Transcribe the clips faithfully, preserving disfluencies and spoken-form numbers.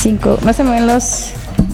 cinco, no se me ven los...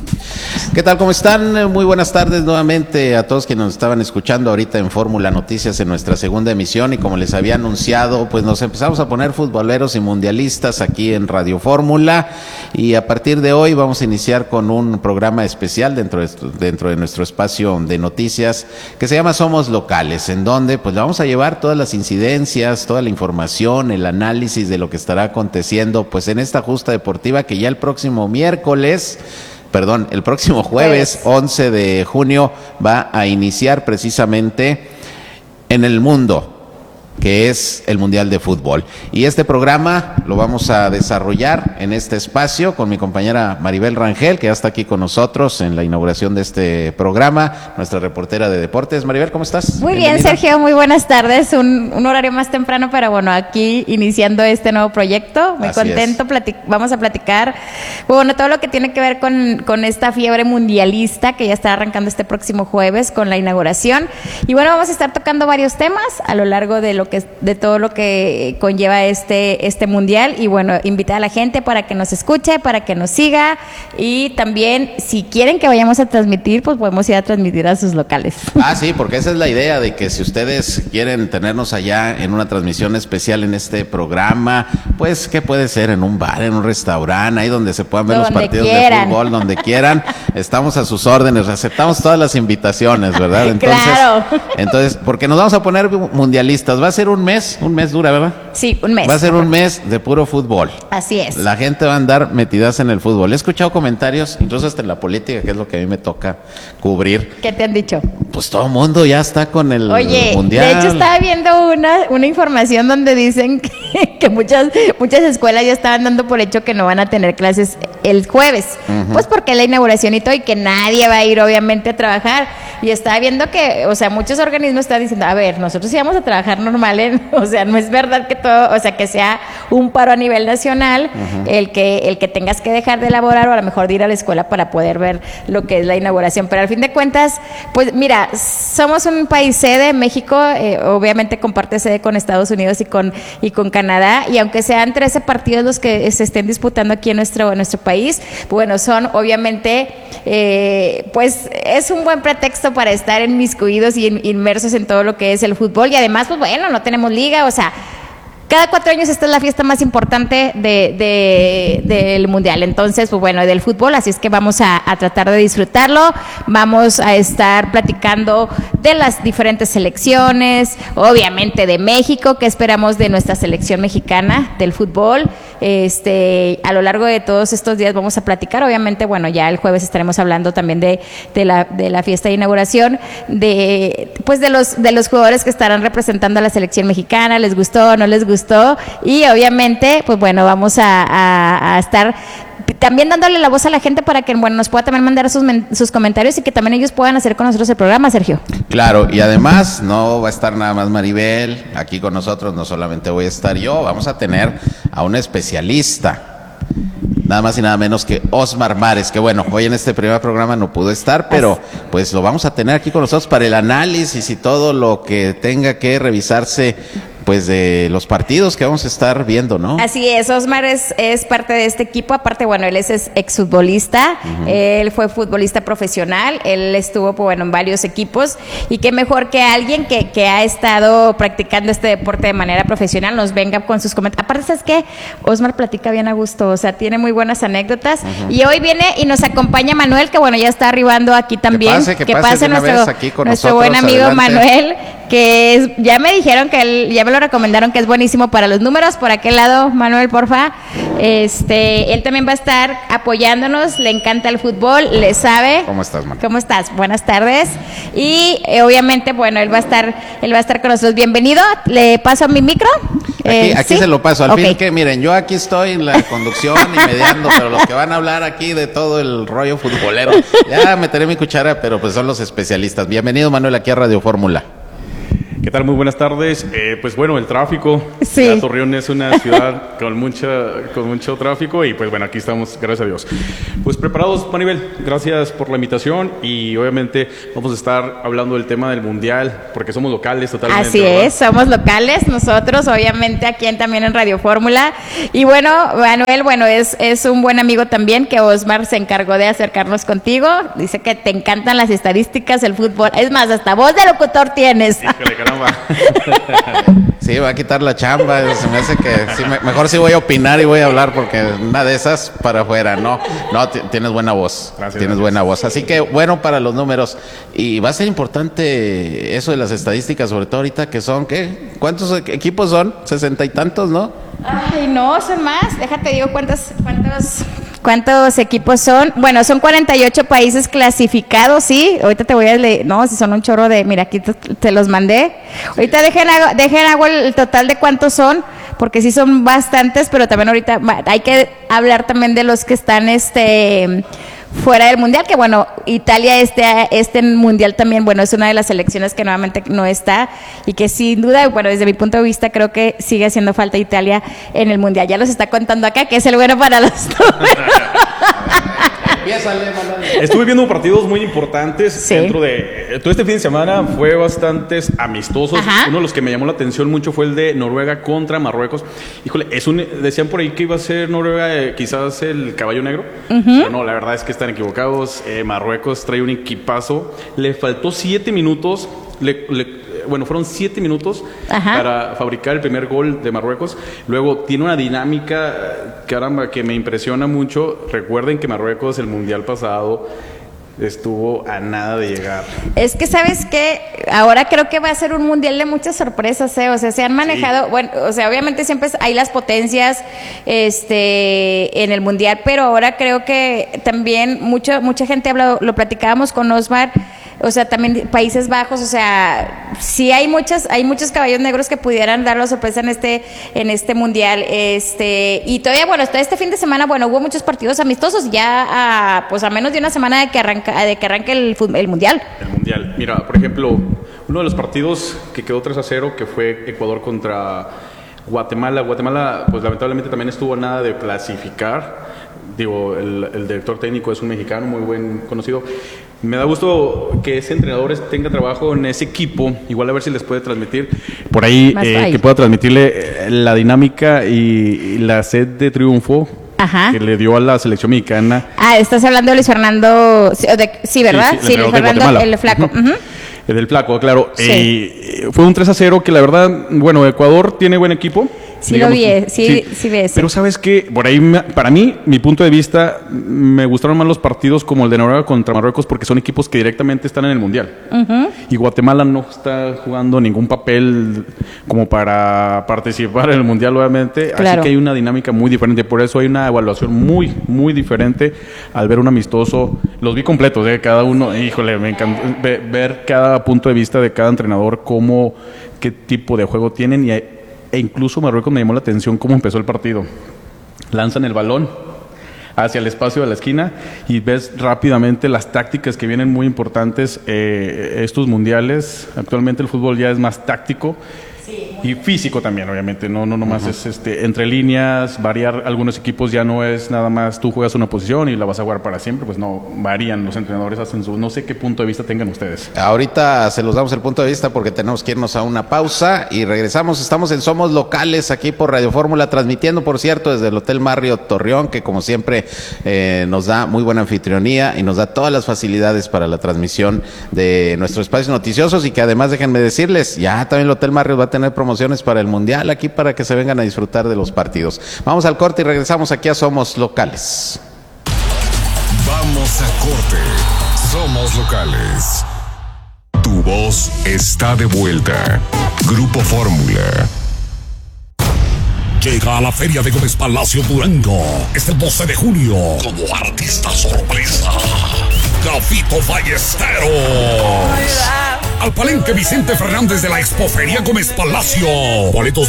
¿Qué tal? ¿Cómo están? Muy buenas tardes nuevamente a todos quienes nos estaban escuchando ahorita en Fórmula Noticias en nuestra segunda emisión, y como les había anunciado, pues nos empezamos a poner futboleros y mundialistas aquí en Radio Fórmula, y a partir de hoy vamos a iniciar con un programa especial dentro de, dentro de nuestro espacio de noticias que se llama Somos Locales, en donde pues le vamos a llevar todas las incidencias, toda la información, el análisis de lo que estará aconteciendo pues en esta justa deportiva que ya el próximo miércoles Perdón, el próximo jueves once de junio va a iniciar precisamente en el mundo, que es el Mundial de Fútbol. Y este programa lo vamos a desarrollar en este espacio con mi compañera Maribel Rangel, que ya está aquí con nosotros en la inauguración de este programa, nuestra reportera de deportes. Maribel, ¿cómo estás? Muy Bienvenida. Bien, Sergio, muy buenas tardes. Un, un horario más temprano, pero bueno, aquí iniciando este nuevo proyecto. Muy Así contento, platic- vamos a platicar, bueno, todo lo que tiene que ver con, con esta fiebre mundialista que ya está arrancando este próximo jueves con la inauguración. Y bueno, vamos a estar tocando varios temas a lo largo de lo que de todo lo que conlleva este este mundial, y bueno, invitar a la gente para que nos escuche, para que nos siga, y también si quieren que vayamos a transmitir, pues podemos ir a transmitir a sus locales. Ah, sí, porque esa es la idea, de que si ustedes quieren tenernos allá en una transmisión especial en este programa, pues que puede ser en un bar, en un restaurante, ahí donde se puedan ver donde los partidos quieran. de fútbol, donde quieran, estamos a sus órdenes, aceptamos todas las invitaciones, ¿verdad? Entonces, claro. Entonces, porque nos vamos a poner mundialistas, va a ser un mes, un mes dura, ¿verdad? Sí, un mes. Va a ser un mes de puro fútbol. Así es. La gente va a andar metidas en el fútbol. He escuchado comentarios, incluso hasta en la política, que es lo que a mí me toca cubrir. ¿Qué te han dicho? Pues todo el mundo ya está con el Oye, mundial. De hecho estaba viendo una, una información donde dicen que, que muchas, muchas escuelas ya estaban dando por hecho que no van a tener clases el jueves. Uh-huh. Pues porque es la inauguración y todo, y que nadie va a ir obviamente a trabajar. Y estaba viendo que, o sea, muchos organismos están diciendo, a ver, nosotros íbamos a trabajar normal, ¿eh? O sea, no es verdad que todo, o sea, que sea un paro a nivel nacional, uh-huh. el que el que tengas que dejar de elaborar o a lo mejor de ir a la escuela para poder ver lo que es la inauguración. Pero al fin de cuentas, pues mira, somos un país sede, México, eh, obviamente comparte sede con Estados Unidos y con y con Canadá, y aunque sean trece partidos los que se estén disputando aquí en nuestro, en nuestro país, bueno, son obviamente, eh, pues es un buen pretexto para estar inmiscuidos y inmersos en todo lo que es el fútbol, y además, pues bueno, no tenemos liga, o sea, cada cuatro años esta es la fiesta más importante de, de, del mundial, entonces, pues bueno, del fútbol, así es que vamos a, a tratar de disfrutarlo, vamos a estar platicando de las diferentes selecciones, obviamente de México, que esperamos de nuestra selección mexicana del fútbol. Este, a lo largo de todos estos días vamos a platicar, obviamente, bueno, ya el jueves estaremos hablando también de, de la de la fiesta de inauguración, de pues de los de los jugadores que estarán representando a la selección mexicana, les gustó, no les gustó, y obviamente, pues bueno, vamos a, a, a estar también dándole la voz a la gente para que, bueno, nos pueda también mandar sus, sus comentarios y que también ellos puedan hacer con nosotros el programa, Sergio. Claro, y además no va a estar nada más Maribel aquí con nosotros, no solamente voy a estar yo, vamos a tener a un especialista, nada más y nada menos que Osmar Mares, que bueno, hoy en este primer programa no pudo estar, pero pues lo vamos a tener aquí con nosotros para el análisis y todo lo que tenga que revisarse, pues de los partidos que vamos a estar viendo, ¿no? Así es, Osmar es, es parte de este equipo, aparte, bueno, él es, es exfutbolista, uh-huh. Él fue futbolista profesional, él estuvo, pues, bueno, en varios equipos, y qué mejor que alguien que, que ha estado practicando este deporte de manera profesional nos venga con sus comentarios. Aparte, ¿sabes qué? Osmar platica bien a gusto, o sea, tiene muy buenas anécdotas, uh-huh. Y hoy viene y nos acompaña Manuel, que bueno, ya está arribando aquí también. Que pase, que, que pase, pase nuestro, aquí con nuestro nosotros, buen amigo adelante. Manuel, que es, ya me dijeron que él, ya me lo recomendaron que es buenísimo para los números. Por aquel lado, Manuel, porfa. Este, él también va a estar apoyándonos, le encanta el fútbol, le sabe. ¿Cómo estás, Manuel? ¿Cómo estás? Buenas tardes. Y eh, obviamente, bueno, él va a estar, él va a estar con nosotros. Bienvenido. ¿Le paso mi micro? Aquí, eh, aquí ¿sí? se lo paso. Al okay. fin que, miren, yo aquí estoy en la conducción y mediando, pero los que van a hablar aquí de todo el rollo futbolero, ya meteré mi cuchara, pero pues son los especialistas. Bienvenido, Manuel, aquí a Radio Fórmula. ¿Qué tal? Muy buenas tardes. Eh, pues bueno, el tráfico. Sí. Ya Torreón es una ciudad con mucha, con mucho tráfico y pues bueno, aquí estamos, gracias a Dios. Pues preparados, Maribel, gracias por la invitación y obviamente vamos a estar hablando del tema del Mundial porque somos locales totalmente. Así ¿verdad? es, somos locales nosotros, obviamente aquí en, también en Radio Fórmula. Y bueno, Manuel, bueno, es, es un buen amigo también que Osmar se encargó de acercarnos contigo. Dice que te encantan las estadísticas, el fútbol. Es más, hasta voz de locutor tienes. Híjole, caramba. Sí, va a quitar la chamba. Se me hace que sí, me, mejor sí voy a opinar y voy a hablar porque una de esas para afuera. No, no, tienes buena voz. Gracias, tienes gracias. buena voz. Así que bueno para los números. Y va a ser importante eso de las estadísticas, sobre todo ahorita que son, ¿qué? ¿Cuántos equipos son? Sesenta y tantos, ¿no? Ay, no, son más. Déjate digo cuántos, cuántos, cuántos equipos son. Bueno, son cuarenta y ocho países clasificados, ¿sí? Ahorita te voy a leer, no, si son un chorro de, mira, aquí te, te los mandé. Ahorita dejen, dejen hago el total de cuántos son, porque sí son bastantes, pero también ahorita hay que hablar también de los que están, este... fuera del mundial, que bueno, Italia este, este mundial también, bueno, es una de las selecciones que nuevamente no está y que sin duda, bueno, desde mi punto de vista creo que sigue haciendo falta Italia en el mundial. Ya los está contando acá, que es el bueno para los números. Estuve viendo partidos muy importantes Sí. dentro de... Todo este fin de semana fue bastantes amistosos. Ajá. Uno de los que me llamó la atención mucho fue el de Noruega contra Marruecos. Híjole, es un, decían por ahí que iba a ser Noruega eh, quizás el caballo negro. Uh-huh. Pero no, la verdad es que están equivocados. Eh, Marruecos trae un equipazo. Le faltó siete minutos. Le, le, bueno, fueron siete minutos Ajá. para fabricar el primer gol de Marruecos. Luego tiene una dinámica, caramba, que me impresiona mucho. Recuerden que Marruecos el mundial pasado estuvo a nada de llegar. Es que, ¿sabes qué? Ahora creo que va a ser un mundial de muchas sorpresas, ¿eh? O sea, se han manejado, sí. Bueno, o sea, obviamente siempre hay las potencias este, en el mundial, pero ahora creo que también mucho, mucha gente habla, lo platicábamos con Osmar, o sea, también Países Bajos, o sea, sí hay muchas, hay muchos caballos negros que pudieran dar la sorpresa en este, en este mundial, este, y todavía, bueno, hasta este fin de semana, bueno, hubo muchos partidos amistosos, ya a, pues a menos de una semana de que arranca, de que arranque el, el mundial. El mundial, mira, por ejemplo, uno de los partidos que quedó tres a cero, que fue Ecuador contra Guatemala, Guatemala, pues lamentablemente también estuvo a nada de clasificar. Digo, el, el director técnico es un mexicano muy buen conocido. Me da gusto que ese entrenador tenga trabajo en ese equipo. Igual a ver si les puede transmitir por ahí, eh, que pueda transmitirle la dinámica y, y la sed de triunfo. Ajá. Que le dio a la selección mexicana. Ah, estás hablando de Luis Fernando, de, sí, ¿verdad? Sí, sí, sí, Luis Fernando, el flaco. Uh-huh. Uh-huh. Del flaco, claro. Sí. Eh, fue un tres a cero que la verdad, bueno, Ecuador tiene buen equipo. Sí, digamos, lo vi, sí, sí, sí ves. Pero sabes que por ahí, para mí, mi punto de vista, me gustaron más los partidos como el de Noruega contra Marruecos porque son equipos que directamente están en el Mundial. Uh-huh. Y Guatemala no está jugando ningún papel como para participar en el Mundial, obviamente. Claro. Así que hay una dinámica muy diferente. Por eso hay una evaluación muy, muy diferente al ver un amistoso. Los vi completos, ¿eh? Cada uno, híjole, me encantó ver cada punto de vista de cada entrenador, cómo, qué tipo de juego tienen y hay, e incluso Marruecos me llamó la atención cómo empezó el partido. Lanzan el balón hacia el espacio de la esquina y ves rápidamente las tácticas que vienen muy importantes. Eh, estos mundiales, actualmente el fútbol ya es más táctico. Sí, y físico también, obviamente, no no nomás uh-huh. es este entre líneas, variar algunos equipos ya no es nada más tú juegas una posición y la vas a jugar para siempre, pues no, varían, los entrenadores hacen su, no sé qué punto de vista tengan ustedes. Ahorita se los damos el punto de vista porque tenemos que irnos a una pausa y regresamos, estamos en Somos Locales aquí por Radio Fórmula, transmitiendo por cierto desde el Hotel Marriott Torreón, que como siempre eh, nos da muy buena anfitrionía y nos da todas las facilidades para la transmisión de nuestros espacios noticiosos y que además déjenme decirles, ya también el Hotel Marriott va a tener promociones para el Mundial aquí para que se vengan a disfrutar de los partidos. Vamos al corte y regresamos aquí a Somos Locales. Vamos a corte. Somos Locales. Tu voz está de vuelta. Grupo Fórmula. Llega a la Feria de Gómez Palacio Durango. Es el doce de junio. Como artista sorpresa, Gafito Ballesteros. Al Palenque Vicente Fernández de la Expofería Gómez Palacio. Boletos